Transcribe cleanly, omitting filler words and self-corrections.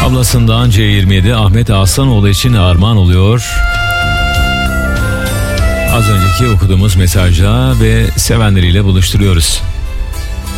Ablasından C27 Ahmet Aslanoğlu için armağan oluyor. Az önceki okuduğumuz mesajla ve sevenleriyle buluşturuyoruz.